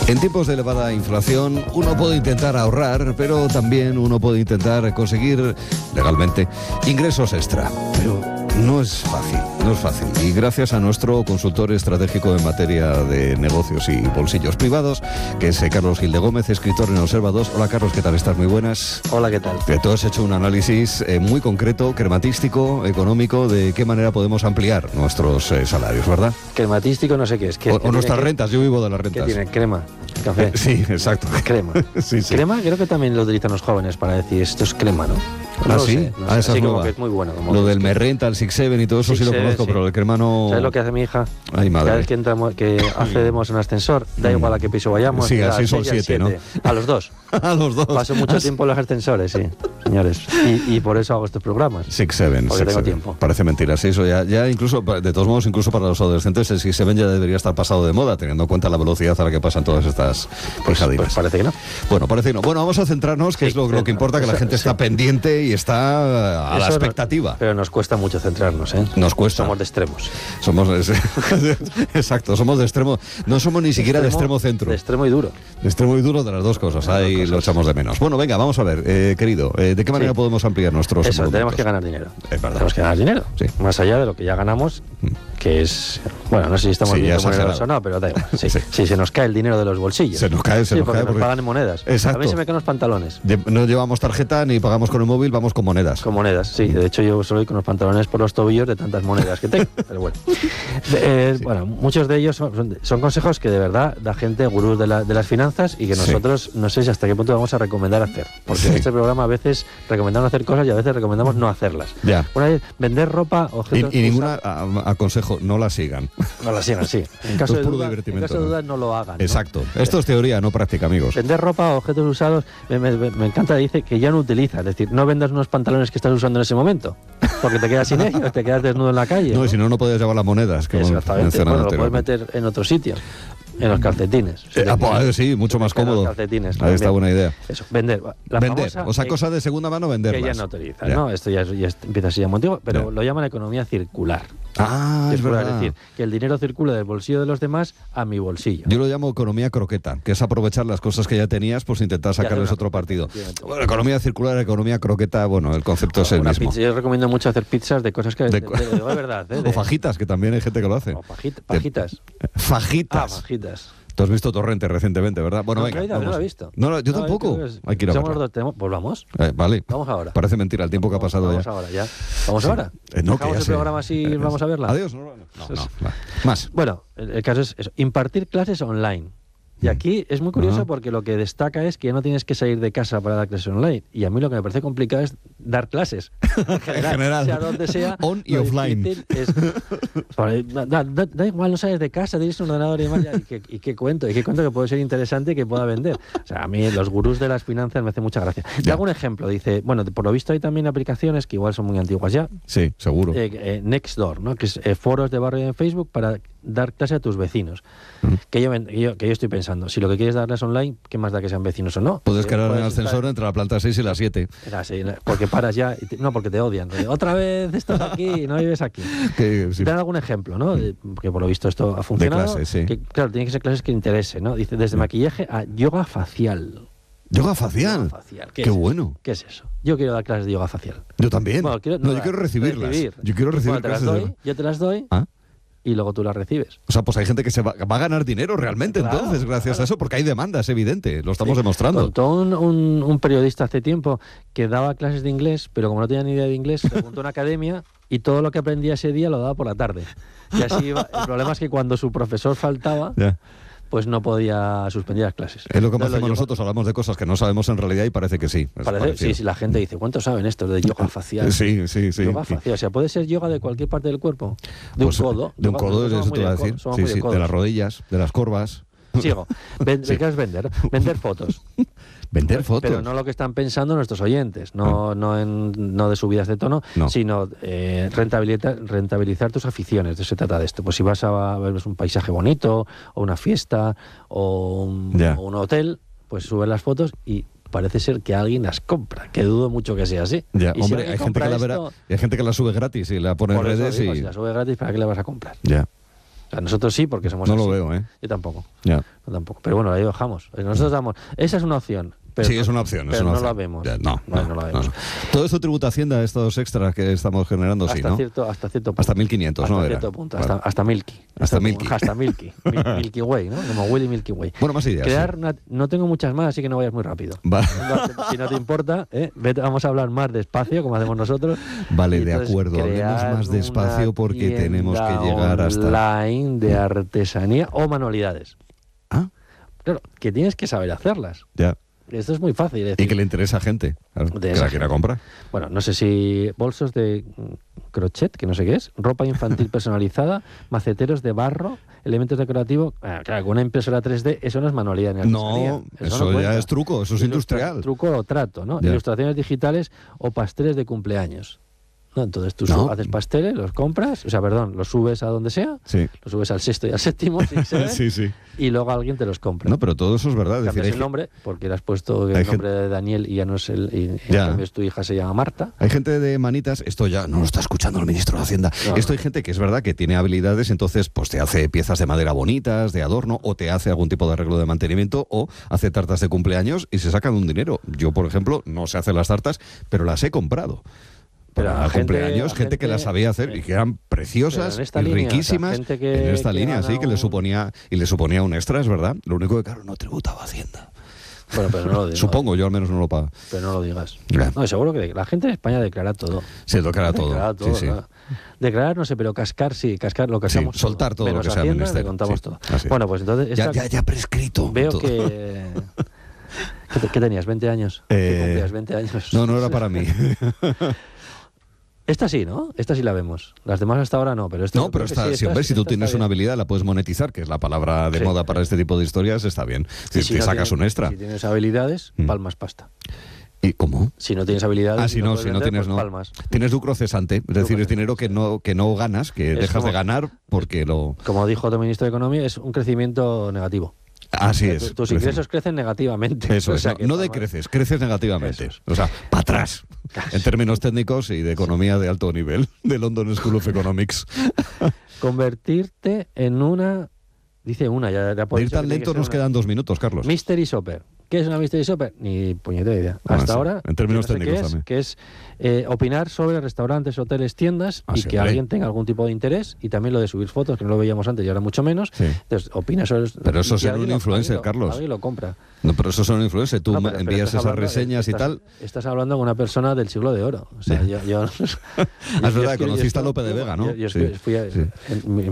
En tiempos de elevada inflación, uno puede intentar ahorrar, pero también uno puede intentar conseguir legalmente ingresos extra. Pero no es fácil, no es fácil. Y gracias a nuestro consultor estratégico en materia de negocios y bolsillos privados, que es Carlos Gil de Gómez, escritor en Observa 2. Hola Carlos, ¿qué tal estás? Muy buenas. Hola, ¿qué tal? Tú has hecho un análisis muy concreto, crematístico, económico, de qué manera podemos ampliar nuestros salarios, ¿verdad? Crematístico no sé qué es. O nuestras rentas, yo vivo de las rentas. ¿Qué tiene? Crema, café. Sí, exacto. Crema. Sí. Crema creo que también lo utilizan los jóvenes para decir esto es crema, ¿no? ¿Ah, sí? Sé. Esa es sí, nueva. como que es muy bueno. Lo del Merrenta, el 6-7 y todo eso sí lo conozco, pero el crema no... ¿Sabes lo que hace mi hija? Ay, madre. Cada vez que, entramos, que accedemos a un ascensor, da igual a qué piso vayamos. Sí, al 6 o al 7, ¿no? A los dos. A los dos. Paso mucho tiempo en los ascensores, sí, señores. Y por eso hago estos programas. 6-7. Porque tengo tiempo. Parece mentira, sí, eso ya incluso, de todos modos, incluso para los adolescentes, el 6-7 ya debería estar pasado de moda, teniendo en cuenta la velocidad a la que pasan todas estas pijadinas. Pues parece que no. Bueno, parece que no. Bueno, vamos a centrarnos, que es lo que importa, que la gente está pendiente y está a la expectativa. Pero nos cuesta mucho centrarnos, ¿eh? Nos cuesta. Somos de extremos. Exacto, somos de extremo. No somos ni siquiera de extremo centro. De extremo y duro. De extremo y duro, de las dos cosas. Ahí lo echamos de menos. Bueno, venga, vamos a ver, querido, ¿de qué manera podemos ampliar nuestros Eso, productos? tenemos que ganar dinero. Es verdad. Tenemos que ganar dinero. Sí. Más allá de lo que ya ganamos, que es... Bueno, no sé si estamos viendo monedas o no, pero da igual. Sí, se nos cae el dinero de los bolsillos. Se nos cae, porque nos pagan en monedas. Exacto. A mí se me caen los pantalones. No llevamos tarjeta ni pagamos con el móvil, vamos con monedas. Con monedas, sí. De hecho, yo soy con los pantalones por los tobillos de tantas monedas que tengo. Pero bueno. Bueno, muchos de ellos son consejos que de verdad da gente gurús de las finanzas y que nosotros no sé si hasta qué punto vamos a recomendar hacer. Porque en este programa a veces recomendamos hacer cosas y a veces recomendamos no hacerlas. Ya. Una vez, vender ropa, objetos... Y ninguna aconsejo, no la sigan. No la sigan, sí. En caso de duda, no lo hagan. Exacto. ¿no? Esto es teoría, no práctica, amigos. Vender ropa o objetos usados, me encanta, dice que ya no utiliza. Es decir, no vendas unos pantalones que estás usando en ese momento, porque te quedas sin ellos, te quedas desnudo en la calle. No, y si no podías llevar las monedas. Que exactamente. Bueno, lo puedes meter en otro sitio. En los calcetines. Sí, mucho más cómodo. Los calcetines. Ahí está buena idea. Eso, vender. O sea, cosas de segunda mano, venderlas. Que ya no utilizan, ¿no? Esto ya empieza a ser motivo, pero lo llaman economía circular. Es verdad. Es decir, que el dinero circula del bolsillo de los demás a mi bolsillo. Yo lo llamo economía croqueta, que es aprovechar las cosas que ya tenías, pues intentar sacarles otro partido. Bueno, economía circular, economía croqueta, bueno, el concepto es el mismo. Pizza, yo recomiendo mucho hacer pizzas de cosas que... de verdad. O fajitas, que también hay gente que lo hace. O fajitas. Fajitas. Tú has visto Torrente recientemente, ¿verdad? Bueno, venga. No lo he visto. No, yo tampoco. Hay que ir a verla. Pues vamos. Vale. Vamos ahora. Parece mentira el tiempo que ha pasado ya. ¿Vamos ahora? No, ¿Dejamos el programa así y vamos a verla? Adiós. No. Más. Bueno, el caso es eso, impartir clases online. Y aquí es muy curioso porque lo que destaca es que ya no tienes que salir de casa para dar clases online. Y a mí lo que me parece complicado es dar clases. En general. Sea donde sea. On y offline. Da igual, no sales de casa, tienes un ordenador y demás. ¿Y qué cuento? ¿Y qué cuento que puede ser interesante y que pueda vender? O sea, a mí los gurús de las finanzas me hacen mucha gracia. Te hago un ejemplo. Dice, bueno, por lo visto hay también aplicaciones que igual son muy antiguas ya. Sí, seguro. Nextdoor, ¿no? Que es foros de barrio en Facebook para dar clase a tus vecinos. Que yo estoy pensando, si lo que quieres darles online, ¿qué más da que sean vecinos o no? Puedes quedar en el ascensor entre la planta 6 y la 7. Porque paras ya, porque te odian. Otra vez estás aquí, no vives aquí. Sí. Te dan algún ejemplo, ¿no? Porque por lo visto esto ha funcionado. De clases, sí. Que, claro, tienen que ser clases que interesen, ¿no? Dice, desde maquillaje a yoga facial. ¿Yoga facial? Qué bueno. ¿Qué es eso? Yo quiero dar clases de yoga facial. Yo también. Bueno, yo quiero recibirlas. Yo quiero recibir clases. Yo te las doy. Y luego tú las recibes. O sea, pues hay gente que va a ganar dinero realmente, entonces, gracias a eso, porque hay demanda, es evidente, lo estamos demostrando. Contó un periodista hace tiempo que daba clases de inglés, pero como no tenía ni idea de inglés, se apuntó a una academia y todo lo que aprendía ese día lo daba por la tarde. Y así iba. El problema es que cuando su profesor faltaba... pues no podía suspender las clases. Es lo que hacemos nosotros, hablamos de cosas que no sabemos en realidad y parece que sí. Sí, la gente dice, ¿cuántos saben esto de yoga facial? Sí. Yoga facial, o sea, puede ser yoga de cualquier parte del cuerpo. De un codo. De un codo, eso te iba a decir. Sí, de las rodillas, de las corvas. Sigo. ¿Qué es vender? Vender fotos. Vender fotos. Pero no lo que están pensando nuestros oyentes, no de subidas de tono, sino rentabilizar tus aficiones. De eso se trata de esto. Pues si vas a ver un paisaje bonito, o una fiesta, o un hotel, pues subes las fotos y parece ser que alguien las compra, que dudo mucho que sea así. Ya, hombre, hay gente que la sube gratis y la pone en redes. Si la sube gratis, ¿para qué la vas a comprar? Ya. sea, nosotros sí, porque somos No así. lo veo, ¿eh? Yo tampoco. Ya. No, tampoco. Pero bueno, ahí bajamos. Nosotros damos... Esa es una opción. Pero sí, es una opción. Pero es una no opción. la vemos. Ya, no la vemos. Todo esto tributa Hacienda, estos extras que estamos generando, hasta sí, ¿no? Hasta cierto punto. Hasta 1.500, ¿no? Hasta cierto punto. Vale. Hasta Milky. Hasta Milky. Hasta Milky. Milky Way, ¿no? Como Willy Milky Way. Bueno, más ideas. Crear Sí. no tengo muchas más, así que no vayas muy rápido. Vale. Si no te importa, vamos a hablar más despacio, como hacemos nosotros. Vale, de acuerdo. Hablemos más despacio porque tenemos que llegar hasta... online de artesanía o manualidades. Ah. Claro, que tienes que saber hacerlas. Ya. Esto es muy fácil. Decir, Y que le interesa a gente, claro, que la quiera comprar. Bueno, no sé si bolsos de crochet, que no sé qué es, ropa infantil personalizada, maceteros de barro, elementos decorativos. Claro, con una impresora 3D, eso no es manualidad ni artesanía. No, eso ya es truco, eso es industrial. Truco o trato, ¿no? Ya. Ilustraciones digitales o pasteles de cumpleaños. ¿No? Entonces tú haces pasteles, los compras, los subes a donde sea, sí. los subes al sexto y al séptimo, sí. Y luego alguien te los compra. No, pero todo eso es verdad. Cambias el nombre, porque le has puesto el nombre de Daniel y ya no es en cambio tu hija se llama Marta. Hay gente de manitas, esto ya no lo está escuchando el ministro de Hacienda. Hay gente que es verdad que tiene habilidades, entonces pues te hace piezas de madera bonitas, de adorno, o te hace algún tipo de arreglo de mantenimiento, o hace tartas de cumpleaños y se sacan un dinero. Yo, por ejemplo, no sé hacer las tartas, pero las he comprado. Para cumpleaños, gente que las sabía hacer y que eran preciosas y riquísimas. En esta línea, sí, que le suponía un extra, es verdad. Lo único que, claro, no tributaba Hacienda. Bueno, pero no lo digas. Supongo, yo al menos no lo pago. Pero no lo digas. Ya. No, seguro que la gente en España declara todo. Se declara todo. Sí. Declarar no sé, pero cascar sí, lo cascamos. Sí, soltar todo lo que sea Hacienda, ministerio. le contamos todo. Así. Bueno, pues entonces... Ya prescrito. Veo todo. que... ¿Qué tenías? ¿20 años? ¿Qué cumplías? 20 años. No era para mí. Esta sí, ¿no? Esta sí la vemos. Las demás hasta ahora no, pero esta... No, pero hombre, si tú tienes una habilidad, la puedes monetizar, que es la palabra de moda para este tipo de historias, está bien. Si te sacas un extra. Si tienes habilidades, palmas pasta. ¿Y cómo? Si no tienes habilidades... si no tienes, no. Palmas. Tienes lucro cesante, es decir, es dinero que no ganas, que dejas de ganar porque lo... Como dijo el ministro de Economía, es un crecimiento negativo. Así es. Tus ingresos crecen negativamente. Eso es. No decreces, creces negativamente. O sea, para atrás. En términos técnicos y de economía de alto nivel, de London School of Economics. Convertirte en una... Dice una, ya de ir tan lento nos quedan 2 minutos, Carlos. Mystery shopper. ¿Qué es una mystery shopper? Ni puñetera idea. Hasta ahora, en términos técnicos también. Que es opinar sobre restaurantes, hoteles, tiendas y que alguien tenga algún tipo de interés, y también lo de subir fotos, que no lo veíamos antes y ahora mucho menos. Sí. Entonces, opina sobre... Pero eso es un influencer, Carlos. Alguien lo compra. No, pero eso es un influencer. Tú envías esas reseñas y tal. Estás hablando con una persona del siglo de oro. O sea, yo es verdad, conociste a Lope de Vega, ¿no? Yo fui